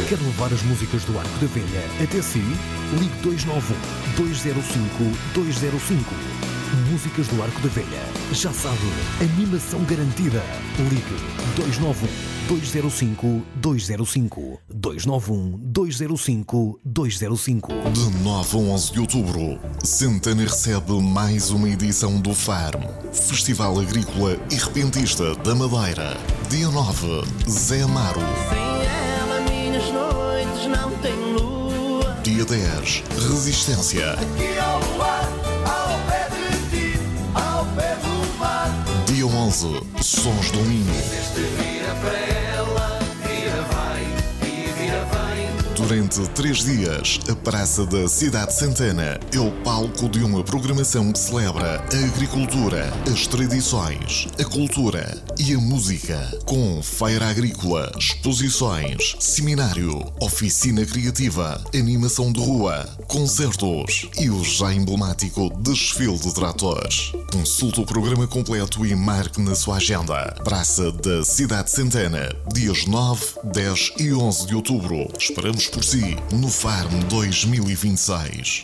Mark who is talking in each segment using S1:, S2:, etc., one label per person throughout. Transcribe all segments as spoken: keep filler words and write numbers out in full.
S1: Quer levar as músicas do Arco da Velha até si? Ligue dois nove um, dois zero cinco, dois zero cinco. Músicas do Arco da Velha. Já sabe, animação garantida. Ligue dois nove um, dois zero cinco, dois zero cinco. dois nove um, dois zero cinco, dois zero cinco.
S2: De nove a onze de outubro, Santana recebe mais uma edição do Farm, Festival Agrícola e Repentista da Madeira. Dia nove, Zé Amaro.
S3: Sem ela minhas noites não têm lua.
S2: Dia dez, Resistência.
S3: Aqui ao luar, ao pé de ti, ao pé do mar.
S2: Dia onze, Sons do Minho.
S3: Este vira para ela, vira vai e vira vem.
S2: Durante três dias, a Praça da Cidade de Santana é o palco de uma programação que celebra a agricultura, as tradições, a cultura e a música. Com feira agrícola, exposições, seminário, oficina criativa, animação de rua, concertos e o já emblemático desfile de tratores. Consulte o programa completo e marque na sua agenda. Praça da Cidade de Santana, dias nove, dez e onze de outubro. Esperamos por si no Farm dois mil e vinte e seis.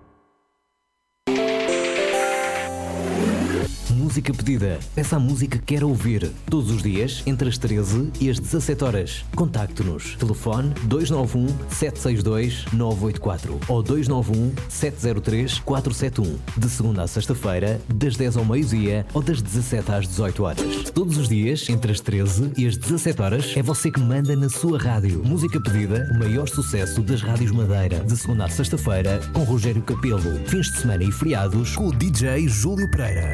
S1: Música pedida. Peça a música que quer ouvir. Todos os dias, entre as treze e as dezassete horas. Contacte-nos. Telefone dois nove um, sete seis dois, nove oito quatro ou dois nove um, sete zero três, quatro sete um. De segunda a sexta-feira, das dez ao meio-dia ou das dezassete às dezoito horas. Todos os dias, entre as treze e as dezassete horas, é você que manda na sua rádio. Música pedida, o maior sucesso das rádios Madeira. De segunda a sexta-feira, com Rogério Capelo. Fins de semana e feriados, com o D J Júlio Pereira.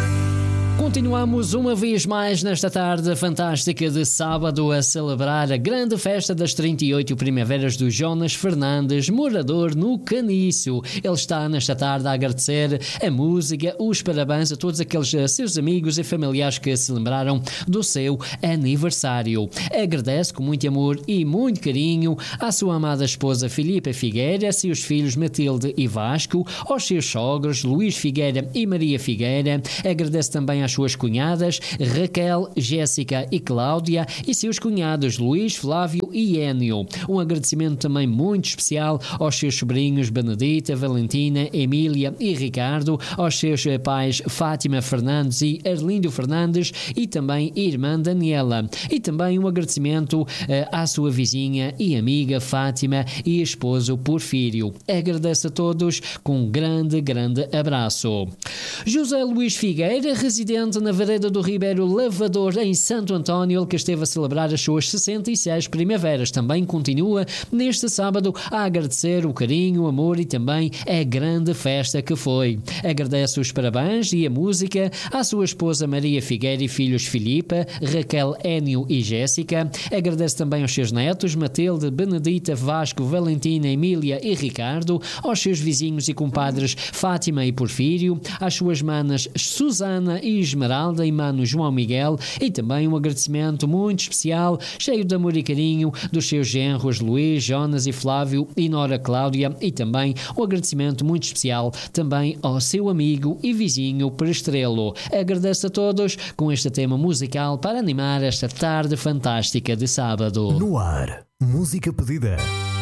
S4: Continuamos uma vez mais nesta tarde fantástica de sábado a celebrar a grande festa das trinta e oito primaveras do Jonas Fernandes, morador no Caniço. Ele está nesta tarde a agradecer a música, os parabéns a todos aqueles seus amigos e familiares que se lembraram do seu aniversário. Agradece com muito amor e muito carinho à sua amada esposa Filipa Figueira, seus filhos Matilde e Vasco, aos seus sogros Luís Figueira e Maria Figueira. Agradece também às suas cunhadas Raquel, Jéssica e Cláudia e seus cunhados Luís, Flávio e Énio. Um agradecimento também muito especial aos seus sobrinhos Benedita, Valentina, Emília e Ricardo, aos seus pais Fátima Fernandes e Arlindo Fernandes e também irmã Daniela. E também um agradecimento uh, à sua vizinha e amiga Fátima e esposo Porfírio. Agradece a todos com um grande, grande abraço. José Luís Figueira, residente na Vereda do Ribeiro Lavador, em Santo António, ele que esteve a celebrar as suas sessenta e seis primaveras, também continua neste sábado a agradecer o carinho, o amor e também a grande festa que foi. Agradece os parabéns e a música à sua esposa Maria Figueira e filhos Filipa, Raquel, Énio e Jéssica. Agradece também aos seus netos Matilde, Benedita, Vasco, Valentina, Emília e Ricardo, aos seus vizinhos e compadres Fátima e Porfírio, às suas manas Susana e Esmeralda e mano João Miguel e também um agradecimento muito especial, cheio de amor e carinho, dos seus genros Luís, Jonas e Flávio e Nora Cláudia e também um agradecimento muito especial também ao seu amigo e vizinho Prestrelo. Agradeço a todos com este tema musical para animar esta tarde fantástica de sábado.
S1: No ar, música pedida.